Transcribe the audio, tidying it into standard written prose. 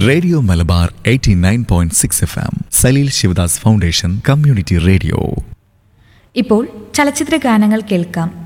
Radio Malabar 89.6 FM, Saleel Sivadas foundation community radio. ഇപ്പോൾ ചലച്ചിത്ര ഗാനങ്ങൾ കേൾക്കാം.